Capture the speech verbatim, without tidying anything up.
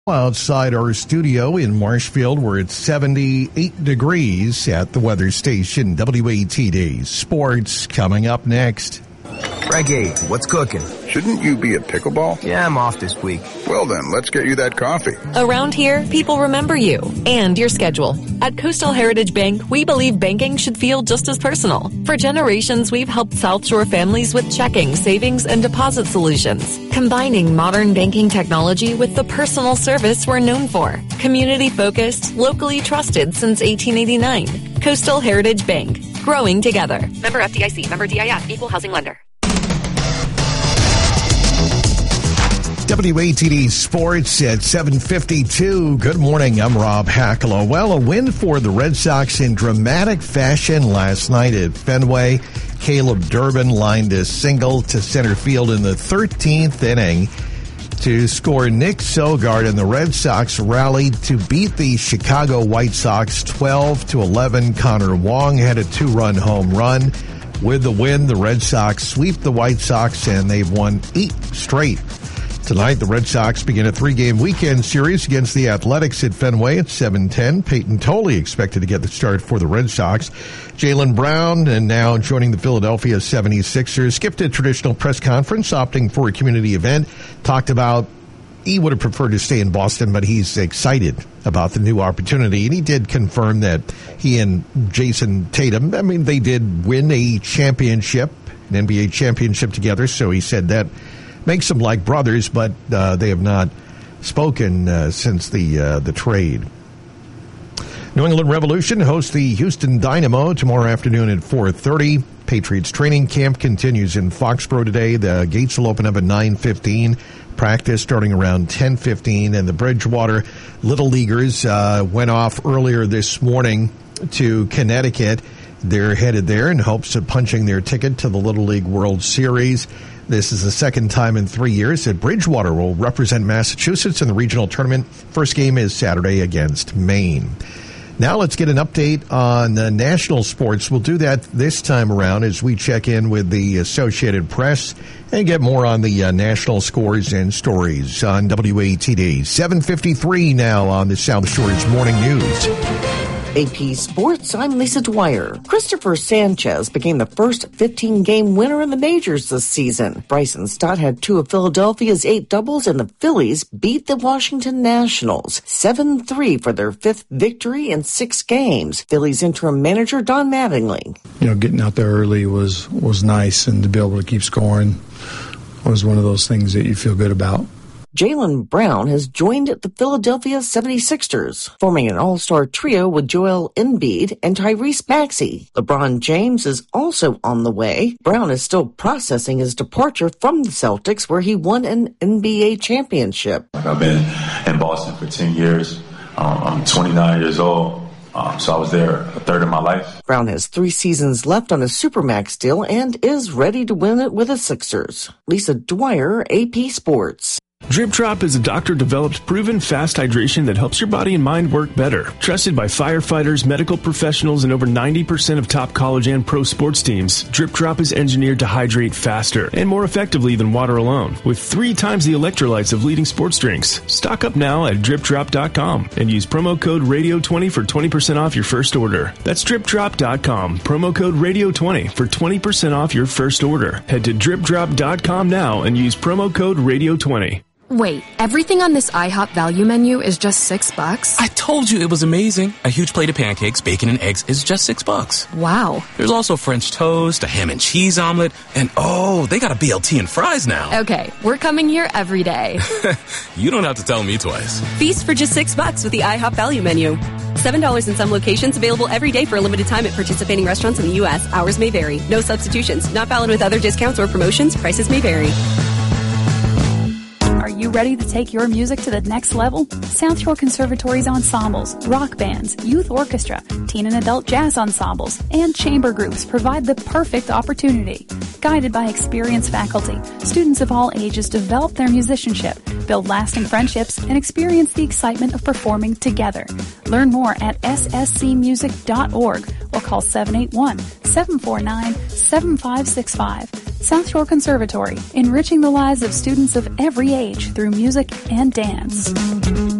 Outside our studio in Marshfield, we're at seventy-eight degrees at the weather station. W A T D Sports coming up next. Frankie, what's cooking? Shouldn't you be at pickleball? Yeah, I'm off this week. Well then, let's get you that coffee. Around here, people remember you and your schedule. At Coastal Heritage Bank, we believe banking should feel just as personal. For generations, we've helped South Shore families with checking, savings, and deposit solutions, combining modern banking technology with the personal service we're known for. Community-focused, locally trusted since eighteen eighty-nine. Coastal Heritage Bank, growing together. Member F D I C, member D I F, equal housing lender. W A T D Sports at seven fifty-two. Good morning. I'm Rob Hacklow. Well, a win for the Red Sox in dramatic fashion last night at Fenway. Caleb Durbin lined a single to center field in the thirteenth inning to score Nick Sogard, and the Red Sox rallied to beat the Chicago White Sox twelve to eleven. Connor Wong had a two-run home run. With the win, the Red Sox sweep the White Sox, and they've won eight straight. Tonight, the Red Sox begin a three-game weekend series against the Athletics at Fenway at seven ten. Peyton Tolley expected to get the start for the Red Sox. Jaylen Brown, and now joining the Philadelphia seventy-sixers, skipped a traditional press conference, opting for a community event. Talked about he would have preferred to stay in Boston, but he's excited about the new opportunity. And he did confirm that he and Jason Tatum, I mean, they did win a championship, an N B A championship together, so he said that makes them like brothers, but uh, they have not spoken uh, since the uh, the trade. New England Revolution hosts the Houston Dynamo tomorrow afternoon at four thirty. Patriots training camp continues in Foxborough today. The gates will open up at nine fifteen. Practice starting around ten fifteen. And the Bridgewater Little Leaguers uh, went off earlier this morning to Connecticut. They're headed there in hopes of punching their ticket to the Little League World Series. This is the second time in three years that Bridgewater will represent Massachusetts in the regional tournament. First game is Saturday against Maine. Now let's get an update on the national sports. We'll do that this time around as we check in with the Associated Press and get more on the uh, national scores and stories on W A T D. seven fifty-three now on the South Shore's Morning News. A P Sports, I'm Lisa Dwyer. Christopher Sanchez became the first fifteen-game winner in the majors this season. Bryson Stott had two of Philadelphia's eight doubles, and the Phillies beat the Washington Nationals seven three for their fifth victory in six games. Phillies interim manager Don Mattingly. You know, getting out there early was, was nice, and to be able to keep scoring was one of those things that you feel good about. Jaylen Brown has joined the Philadelphia seventy-sixers, forming an all-star trio with Joel Embiid and Tyrese Maxey. LeBron James is also on the way. Brown is still processing his departure from the Celtics, where he won an N B A championship. I've been in Boston for ten years. Um, I'm twenty-nine years old. Um, so I was there a third of my life. Brown has three seasons left on his Supermax deal and is ready to win it with the Sixers. Lisa Dwyer, A P Sports. Drip Drop is a doctor-developed, proven fast hydration that helps your body and mind work better. Trusted by firefighters, medical professionals, and over ninety percent of top college and pro sports teams, Drip Drop is engineered to hydrate faster and more effectively than water alone, with three times the electrolytes of leading sports drinks. Stock up now at drip drop dot com and use promo code radio twenty for twenty percent off your first order. That's drip drop dot com, promo code radio twenty for twenty percent off your first order. Head to drip drop dot com now and use promo code radio twenty. Wait, everything on this IHOP value menu is just six bucks? I told you it was amazing. A huge plate of pancakes, bacon, and eggs is just six bucks. Wow. There's also French toast, a ham and cheese omelet, and oh, they got a B L T and fries now. Okay, we're coming here every day. You don't have to tell me twice. Feast for just six bucks with the IHOP value menu. seven dollars in some locations, available every day for a limited time at participating restaurants in the U S. Hours may vary. No substitutions. Not valid with other discounts or promotions. Prices may vary. Are you ready to take your music to the next level? South Shore Conservatory's ensembles, rock bands, youth orchestra, teen and adult jazz ensembles, and chamber groups provide the perfect opportunity. Guided by experienced faculty, students of all ages develop their musicianship, build lasting friendships, and experience the excitement of performing together. Learn more at s s c music dot org or call seven eight one, seven four nine, seven five six five. South Shore Conservatory, enriching the lives of students of every age through music and dance.